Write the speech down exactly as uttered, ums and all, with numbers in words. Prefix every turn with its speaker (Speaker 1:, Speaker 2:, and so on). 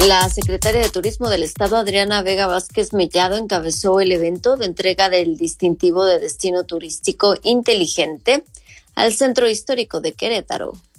Speaker 1: La secretaria de Turismo del Estado, Adriana Vega Vázquez Mellado, encabezó el evento de entrega del distintivo de destino turístico inteligente al Centro Histórico de Querétaro.